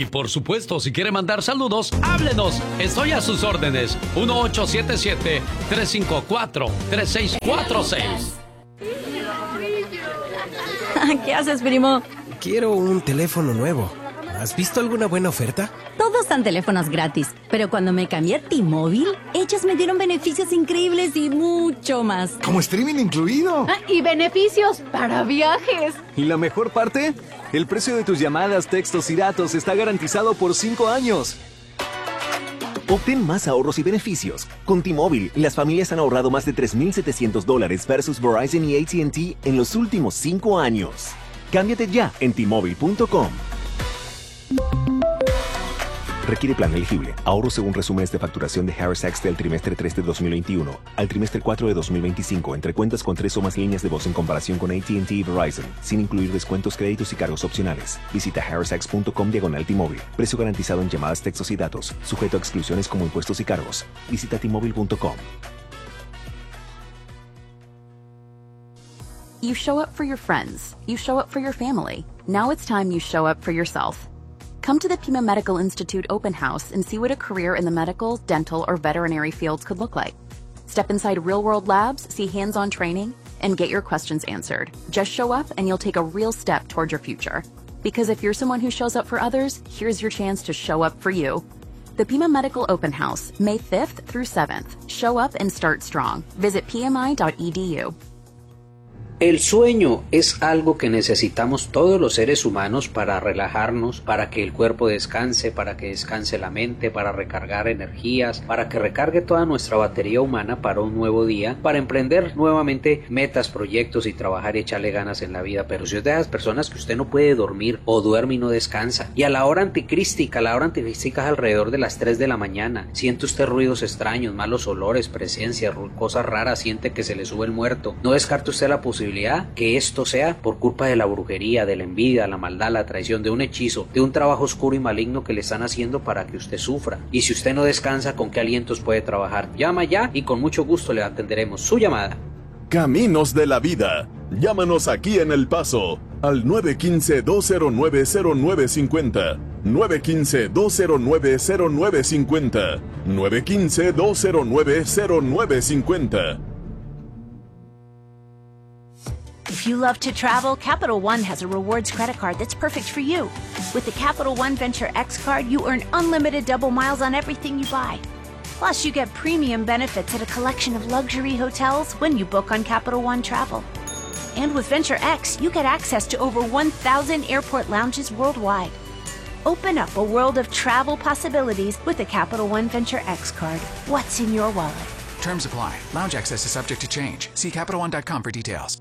Y por supuesto, si quiere mandar saludos, háblenos. Estoy a sus órdenes. 1877-354-3646. ¿Qué haces, primo? Quiero un teléfono nuevo. ¿Has visto alguna buena oferta? Todos dan teléfonos gratis, pero cuando me cambié a T-Mobile, ellos me dieron beneficios increíbles y mucho más. ¿Como streaming incluido? Y beneficios para viajes. ¿Y la mejor parte? El precio de tus llamadas, textos y datos está garantizado por 5 años. Obtén más ahorros y beneficios. Con T-Mobile, las familias han ahorrado más de $3,700 versus Verizon y AT&T en los últimos 5 años. Cámbiate ya en T-Mobile.com. Requiere plan elegible. Ahorro según resúmenes de facturación de Harris X del trimestre 3 de 2021 al trimestre 4 de 2025 entre cuentas con 3 o más líneas de voz en comparación con AT&T y Verizon, sin incluir descuentos, créditos y cargos opcionales. Visita harrisx.com/T-Mobile. Precio garantizado en llamadas, textos y datos. Sujeto a exclusiones como impuestos y cargos. Visita T-Mobile.com. You show up for your friends. You show up for your family. Now it's time you show up for yourself. Come to the Pima Medical Institute open house and see what a career in the medical, dental, or veterinary fields could look like. Step inside real-world labs, see hands-on training, and get your questions answered. Just show up and you'll take a real step toward your future. Because if you're someone who shows up for others, here's your chance to show up for you. The Pima Medical Open House, May 5th through 7th. Show up and start strong. Visit pmi.edu. El sueño es algo que necesitamos todos los seres humanos para relajarnos, para que el cuerpo descanse, para que descanse la mente, para recargar energías, para que recargue toda nuestra batería humana para un nuevo día, para emprender nuevamente metas, proyectos y trabajar y echarle ganas en la vida. Pero si es de esas personas que usted no puede dormir o duerme y no descansa, y a la hora anticrística es alrededor de las 3 de la mañana, siente usted ruidos extraños, malos olores, presencias, cosas raras, siente que se le sube el muerto, no descarte usted la posibilidad que esto sea por culpa de la brujería, de la envidia, la maldad, la traición, de un hechizo, de un trabajo oscuro y maligno que le están haciendo para que usted sufra. Y si usted no descansa, ¿con qué alientos puede trabajar? Llama ya y con mucho gusto le atenderemos su llamada. Caminos de la vida. Llámanos aquí en El Paso al 915-209-0950. 915-209-0950. 915-209-0950. If you love to travel, Capital One has a rewards credit card that's perfect for you. With the Capital One Venture X card, you earn unlimited double miles on everything you buy. Plus, you get premium benefits at a collection of luxury hotels when you book on Capital One Travel. And with Venture X, you get access to over 1,000 airport lounges worldwide. Open up a world of travel possibilities with the Capital One Venture X card. What's in your wallet? Terms apply. Lounge access is subject to change. See CapitalOne.com for details.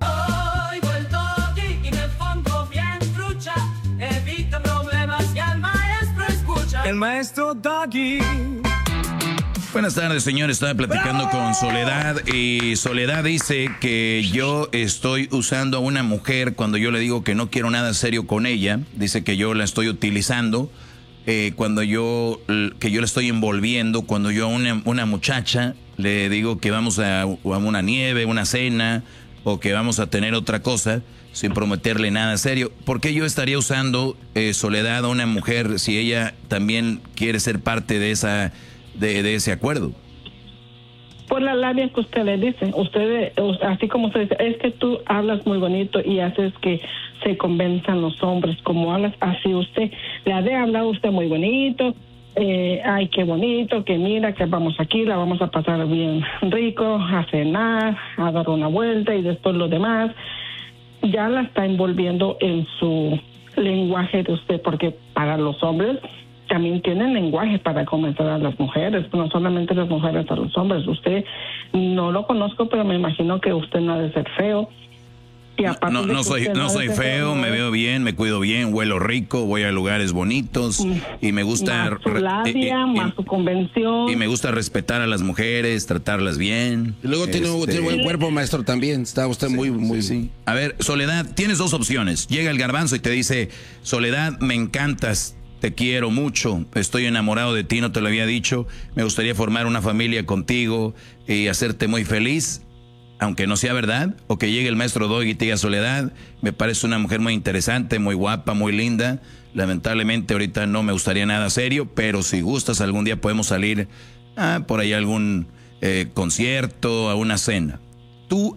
El maestro Doggy. Buenas tardes, señor. Estaba platicando con Soledad y Soledad dice que yo estoy usando a una mujer cuando yo le digo que no quiero nada serio con ella. Dice que yo la estoy utilizando cuando yo la estoy envolviendo. Cuando yo a una muchacha le digo que vamos a una nieve, una cena o que vamos a tener otra cosa sin prometerle nada serio. ¿Por qué yo estaría usando Soledad a una mujer si ella también quiere ser parte de ese acuerdo? Por la labia que usted le dice. Usted, así como usted dice, es que tú hablas muy bonito y haces que se convenzan los hombres. Como hablas, así usted le ha de hablar usted muy bonito. Ay, qué bonito, que mira, que vamos aquí, la vamos a pasar bien rico, a cenar, a dar una vuelta y después lo demás. Ya la está envolviendo en su lenguaje de usted, porque para los hombres también tienen lenguaje para convencer a las mujeres, no solamente las mujeres, a los hombres. Usted no lo conozco, pero me imagino que usted no ha de ser feo. Y no soy feo, me veo bien, me cuido bien, huelo rico, voy a lugares bonitos y me gusta más su labia, más su convención. Y me gusta respetar a las mujeres, tratarlas bien. Y luego tiene buen cuerpo, maestro, también. Está usted muy. Sí. A ver, Soledad, tienes dos opciones. Llega el garbanzo y te dice, Soledad, me encantas, te quiero mucho, estoy enamorado de ti, no te lo había dicho, me gustaría formar una familia contigo y hacerte muy feliz. aunque no sea verdad, o que llegue el maestro Doggy y te diga, Soledad, me parece una mujer muy interesante, muy guapa, muy linda. Lamentablemente ahorita no me gustaría nada serio, pero si gustas algún día podemos salir por ahí a algún concierto, a una cena. Tú